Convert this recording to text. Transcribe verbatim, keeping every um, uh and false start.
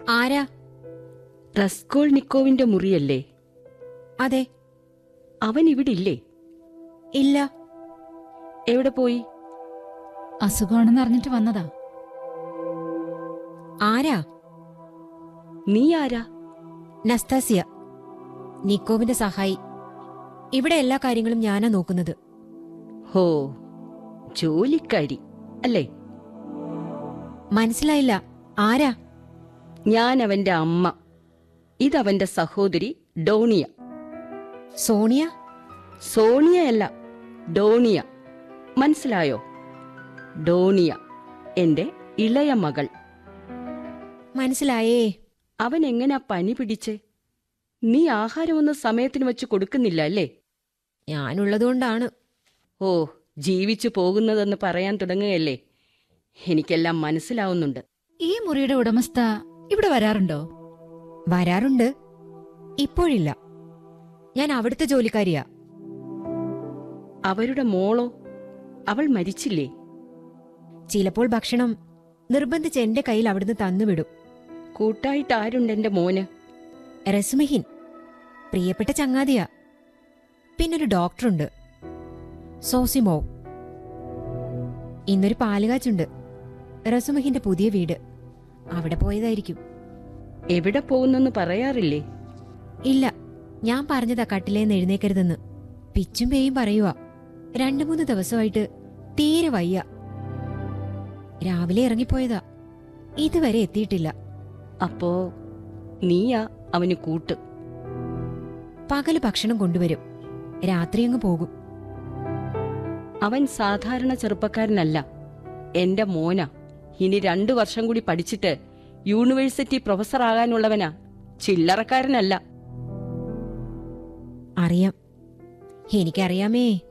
ആരാ? റസ്കോൾനിക്കോവിന്റെ മുറിയല്ലേ? അതെ. അവൻ ഇവിടില്ലേ? ഇല്ല. എവിടെ പോയി? അസുഖമാണെന്ന് അറിഞ്ഞിട്ട് വന്നതാ. ആരാ? നീ ആരാ? നസ്താസിയ, നിക്കോവിന്റെ സഹായി. ഇവിടെ എല്ലാ കാര്യങ്ങളും ഞാനാ നോക്കുന്നത്. ഹോ, ജോലിക്കാരി അല്ലേ? മനസ്സിലായില്ല. ആരാ? ഞാൻ അവന്റെ അമ്മ. ഇതവന്റെ സഹോദരി ഡോണിയ. സോണിയ? സോണിയയല്ല, ഡോണിയ. മനസ്സിലായോ? ഡോണിയ എന്റെ ഇളയ മകൾ. മനസ്സിലായേ. അവൻ എങ്ങനാ പനി പിടിച്ചേ? നീ ആഹാരമൊന്നും സമയത്തിന് വെച്ച് കൊടുക്കുന്നില്ല അല്ലേ? ഞാനുള്ളതുകൊണ്ടാണ്. ഓ, ജീവിച്ചു പോകുന്നതെന്ന് പറയാൻ തുടങ്ങുകയല്ലേ? എനിക്കെല്ലാം മനസ്സിലാവുന്നുണ്ട്. ഈ മുറിയുടെ ഉടമസ്ഥ ഇവിടെ വരാറുണ്ടോ? വരാറുണ്ട്. ഇപ്പോഴില്ല. ഞാൻ അവിടുത്തെ ജോലിക്കാരിയാ. അവരുടെ മോളോ? അവൾ മരിച്ചില്ലേ? ചിലപ്പോൾ ഭക്ഷണം നിർബന്ധിച്ച് എന്റെ കയ്യിൽ അവിടുന്ന് തന്നുവിടും. കൂട്ടായിട്ട് ആരുണ്ട് എന്റെ മോന്? റസുമഹിൻ, പ്രിയപ്പെട്ട ചങ്ങാതിയാ. പിന്നൊരു ഡോക്ടറുണ്ട്, സോസിമോ. ഇന്നൊരു പാലുകാച്ചുണ്ട്. റസുമഹിന്റെ പുതിയ വീട്. അവിടെ പോയതായിരിക്കും. എവിടെ പോകുന്നെന്ന് പറയാറില്ലേ? ഇല്ല, ഞാൻ പറഞ്ഞതാ കട്ടിലേന്ന് എഴുന്നേക്കരുതെന്ന്. പിച്ചും പേയും പറയുക. രണ്ടു മൂന്ന് ദിവസമായിട്ട് തീരെ വയ്യ. രാവിലെ ഇറങ്ങിപ്പോയതാ, ഇതുവരെ എത്തിയിട്ടില്ല. അപ്പോ നീയാ അവന് കൂട്ട്? പകല് ഭക്ഷണം കൊണ്ടുവരും, രാത്രി അങ്ങ് പോകും. അവൻ സാധാരണ ചെറുപ്പക്കാരനല്ല, എന്റെ മോനാ. ഇനി രണ്ടു വർഷം കൂടി പഠിച്ചിട്ട് യൂണിവേഴ്സിറ്റി പ്രൊഫസർ ആകാനുള്ളവനാ, ചില്ലറക്കാരനല്ല. അറിയാം, എനിക്കറിയാമേ.